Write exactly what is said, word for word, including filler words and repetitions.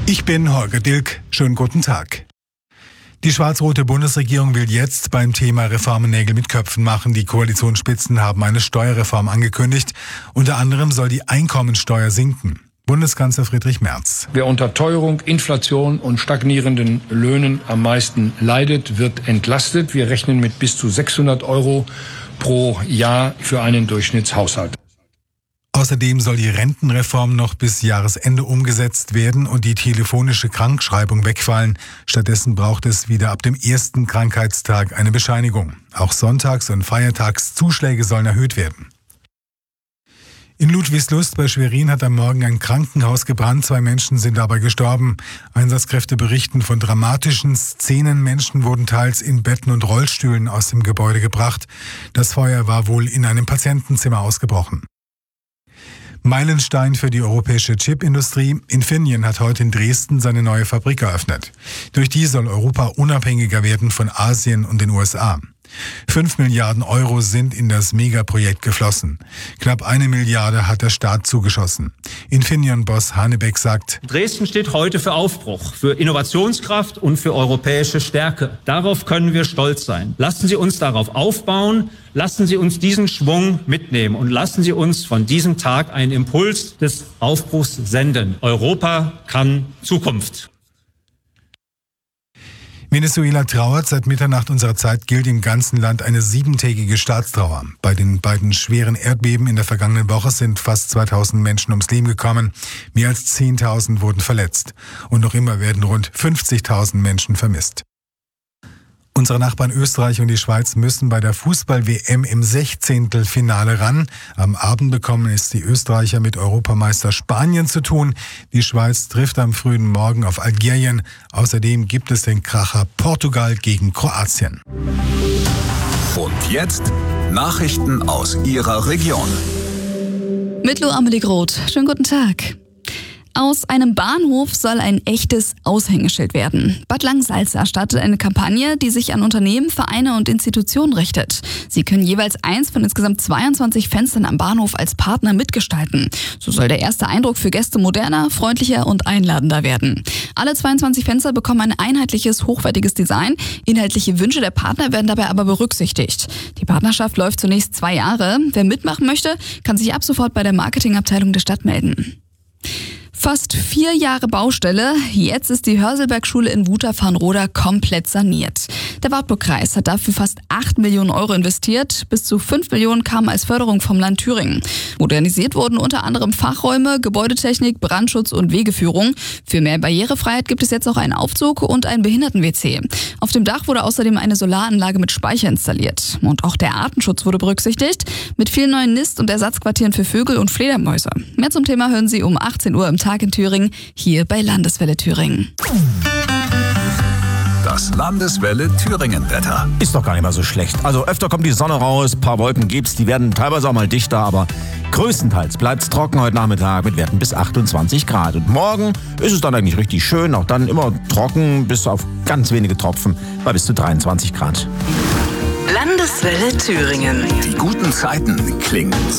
Ich bin Holger Dilk. Schönen guten Tag. Die schwarz-rote Bundesregierung will jetzt beim Thema Reformen Nägel mit Köpfen machen. Die Koalitionsspitzen haben eine Steuerreform angekündigt. Unter anderem soll die Einkommensteuer sinken. Bundeskanzler Friedrich Merz. Wer unter Teuerung, Inflation und stagnierenden Löhnen am meisten leidet, wird entlastet. Wir rechnen mit bis zu sechshundert Euro pro Jahr für einen Durchschnittshaushalt. Außerdem soll die Rentenreform noch bis Jahresende umgesetzt werden und die telefonische Krankschreibung wegfallen. Stattdessen braucht es wieder ab dem ersten Krankheitstag eine Bescheinigung. Auch Sonntags- und Feiertagszuschläge sollen erhöht werden. In Ludwigslust bei Schwerin hat am Morgen ein Krankenhaus gebrannt. Zwei Menschen sind dabei gestorben. Einsatzkräfte berichten von dramatischen Szenen. Menschen wurden teils in Betten und Rollstühlen aus dem Gebäude gebracht. Das Feuer war wohl in einem Patientenzimmer ausgebrochen. Meilenstein für die europäische Chipindustrie. Infineon hat heute in Dresden seine neue Fabrik eröffnet. Durch die soll Europa unabhängiger werden von Asien und den U S A. Fünf Milliarden Euro sind in das Megaprojekt geflossen. Knapp eine Milliarde hat der Staat zugeschossen. Infineon-Boss Hanebeck sagt: Dresden steht heute für Aufbruch, für Innovationskraft und für europäische Stärke. Darauf können wir stolz sein. Lassen Sie uns darauf aufbauen, lassen Sie uns diesen Schwung mitnehmen und lassen Sie uns von diesem Tag einen Impuls des Aufbruchs senden. Europa kann Zukunft. Venezuela trauert. Seit Mitternacht unserer Zeit gilt im ganzen Land eine siebentägige Staatstrauer. Bei den beiden schweren Erdbeben in der vergangenen Woche sind fast zweitausend Menschen ums Leben gekommen. Mehr als zehntausend wurden verletzt. Und noch immer werden rund fünfzigtausend Menschen vermisst. Unsere Nachbarn Österreich und die Schweiz müssen bei der Fußball-W M im Sechzehntelfinale ran. Am Abend bekommen es die Österreicher mit Europameister Spanien zu tun. Die Schweiz trifft am frühen Morgen auf Algerien. Außerdem gibt es den Kracher Portugal gegen Kroatien. Und jetzt Nachrichten aus Ihrer Region. Mit Lo Amelie Groth. Schönen guten Tag. Aus einem Bahnhof soll ein echtes Aushängeschild werden. Bad Langensalza startet eine Kampagne, die sich an Unternehmen, Vereine und Institutionen richtet. Sie können jeweils eins von insgesamt zweiundzwanzig Fenstern am Bahnhof als Partner mitgestalten. So soll der erste Eindruck für Gäste moderner, freundlicher und einladender werden. Alle zweiundzwanzig Fenster bekommen ein einheitliches, hochwertiges Design. Inhaltliche Wünsche der Partner werden dabei aber berücksichtigt. Die Partnerschaft läuft zunächst zwei Jahre. Wer mitmachen möchte, kann sich ab sofort bei der Marketingabteilung der Stadt melden. Fast vier Jahre Baustelle. Jetzt ist die Hörselberg-Schule in Wutach-Farnroda komplett saniert. Der Wartburg-Kreis hat dafür fast acht Millionen Euro investiert. Bis zu fünf Millionen kamen als Förderung vom Land Thüringen. Modernisiert wurden unter anderem Fachräume, Gebäudetechnik, Brandschutz und Wegeführung. Für mehr Barrierefreiheit gibt es jetzt auch einen Aufzug und ein Behinderten-W C. Auf dem Dach wurde außerdem eine Solaranlage mit Speicher installiert. Und auch der Artenschutz wurde berücksichtigt. Mit vielen neuen Nist- und Ersatzquartieren für Vögel und Fledermäuse. Mehr zum Thema hören Sie um achtzehn Uhr im Tag in Thüringen, hier bei Landeswelle Thüringen. Das Landeswelle Thüringen-Wetter. Ist doch gar nicht mal so schlecht. Also öfter kommt die Sonne raus, ein paar Wolken gibt's, die werden teilweise auch mal dichter, aber größtenteils bleibt's trocken heute Nachmittag mit Werten bis achtundzwanzig Grad. Und morgen ist es dann eigentlich richtig schön, auch dann immer trocken, bis auf ganz wenige Tropfen bei bis zu dreiundzwanzig Grad. Landeswelle Thüringen. Die guten Zeiten klingen so.